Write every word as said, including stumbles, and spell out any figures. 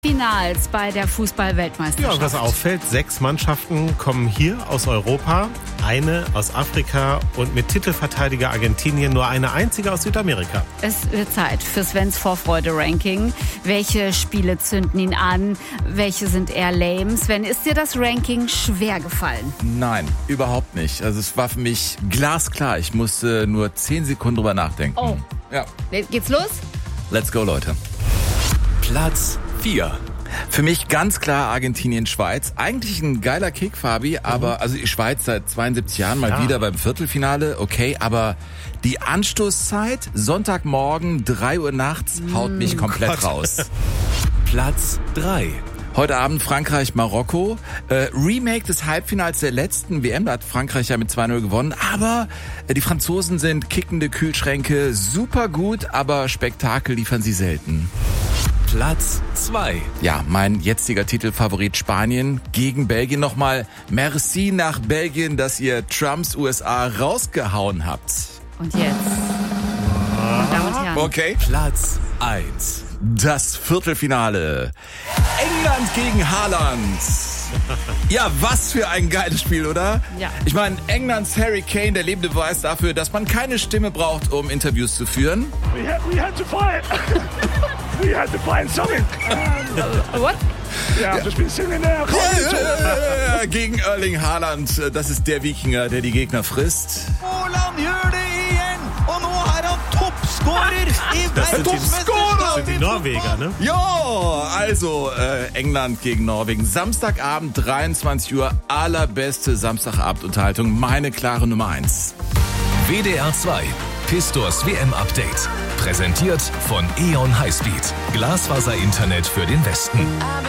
Finals bei der Fußball-Weltmeisterschaft. Ja, was auffällt, sechs Mannschaften kommen hier aus Europa, eine aus Afrika und mit Titelverteidiger Argentinien nur eine einzige aus Südamerika. Es wird Zeit für Svens Vorfreude-Ranking. Welche Spiele zünden ihn an? Welche sind eher lame? Sven, ist dir das Ranking schwer gefallen? Nein, überhaupt nicht. Also es war für mich glasklar. Ich musste nur zehn Sekunden drüber nachdenken. Oh. Ja. Geht's los? Let's go, Leute. Platz vier. Für mich ganz klar Argentinien-Schweiz. Eigentlich ein geiler Kick, Fabi, aber also die Schweiz seit zweiundsiebzig Jahren mal Ja. wieder beim Viertelfinale, okay, aber die Anstoßzeit, Sonntagmorgen, drei Uhr nachts, haut mich komplett Gott. raus. Platz drei. Heute Abend Frankreich-Marokko. Äh, Remake des Halbfinals der letzten W M. Da hat Frankreich ja mit zwei null gewonnen. Aber äh, die Franzosen sind kickende Kühlschränke. Super gut, aber Spektakel liefern sie selten. Platz zwei. Ja, mein jetziger Titelfavorit Spanien gegen Belgien. Nochmal merci nach Belgien, dass ihr Trumps U S A rausgehauen habt. Und jetzt, meine Damen und Herren, Okay. Platz eins. Das Viertelfinale. England gegen Haaland. Ja, was für ein geiles Spiel, oder? Ja. Ich meine, Englands Harry Kane, der lebende Beweis dafür, dass man keine Stimme braucht, um Interviews zu führen. We had, we had to find. we had to find something. what? Yeah, I've just been sitting there. Ja, gegen Erling Haaland. Das ist der Wikinger, der die Gegner frisst. Haaland gjør det igjen, og nå er han toppskårer i Das sind die, verdensmesterskapet das sind die i Norweger, ne? Ja, also äh, England gegen Norwegen. Samstagabend, dreiundzwanzig Uhr. Allerbeste Samstagabendunterhaltung. Meine klare Nummer eins. W D R zwei. Pistors W M-Update. Präsentiert von E.ON Highspeed. Glasfaser-Internet für den Westen.